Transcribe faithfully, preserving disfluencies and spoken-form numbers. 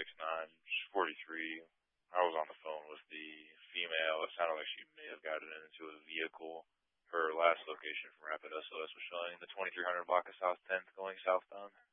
six nine, forty-three. I was on the phone with the female. It sounded like she may have gotten into a vehicle. Her last location from Rapid S O S was showing the twenty-three hundred block of South tenth going southbound.